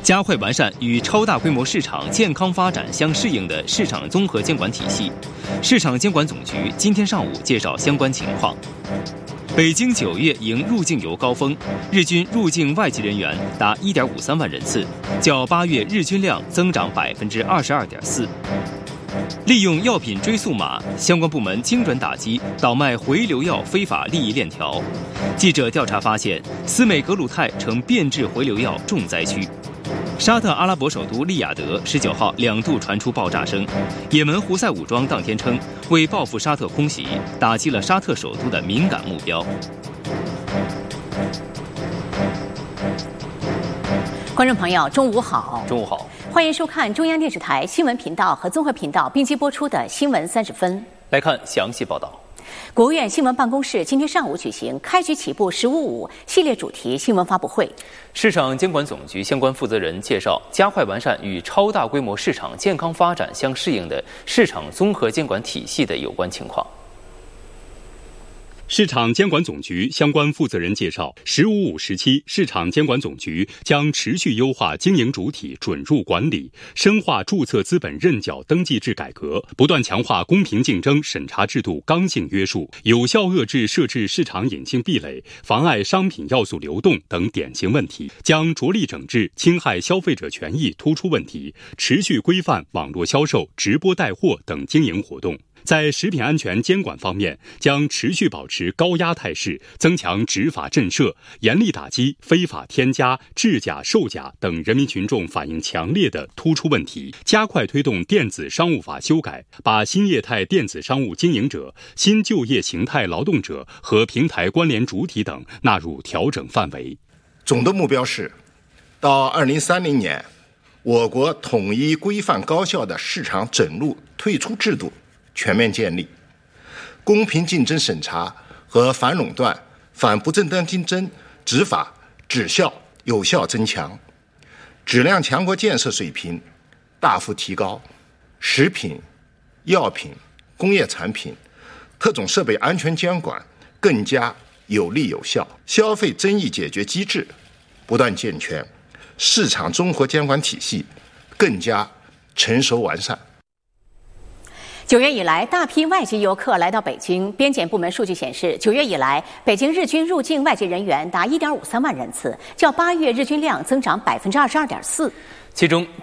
加快完善与超大规模市场健康发展相适应的市场综合监管体系。市场监管总局今天上午介绍相关情况。北京9月迎入境游高峰，日均入境外籍人员达1.53万人次，较8月日均量增长22.4%。利用药品追溯码，相关部门精准打击倒卖回流药非法利益链条。记者调查发现，司美格鲁肽成变质回流药重灾区。沙特阿拉伯首都利雅得19号2度传出爆炸声，也门胡塞武装当天称，为报复沙特空袭，打击了沙特首都的敏感目标。 观众朋友，中午好！ 中午好， 欢迎收看中央电视台新闻频道和综合频道并机播出的《新闻30分》。 来看详细报道。 国务院新闻办公室今天上午举行开局起步“15.5”系列主题新闻发布会。 市场监管总局相关负责人介绍，加快完善与超大规模市场健康发展相适应的市场综合监管体系的有关情况。 市场监管总局相关负责人介绍，“15.5”时期，市场监管总局将持续优化经营主体准入管理，深化注册资本认缴登记制改革，不断强化公平竞争审查制度刚性约束，有效遏制设置市场隐性壁垒、妨碍商品要素流动等典型问题，将着力整治侵害消费者权益突出问题，持续规范网络销售、直播带货等经营活动。在食品安全监管方面，将持续保持高压态势，增强执法震慑，严厉打击非法添加、制假、售假等人民群众反映强烈的突出问题，加快推动电子商务法修改，把新业态电子商务经营者、新就业形态劳动者和平台关联主体等纳入调整范围。 总的目标是，到2030年，我国统一规范高效的市场准入退出制度全面建立，公平竞争审查和反垄断、反不正当竞争执法质效有效增强，质量强国建设水平大幅提高，食品、药品、工业产品、特种设备安全监管更加有力有效，消费争议解决机制不断健全，市场综合监管体系更加成熟完善。 9月以来，大批外籍游客来到北京。边检部门数据显示，9月以来，北京日均入境外籍人员达1.53万人次，较8月日均量增长22.4%。 其中，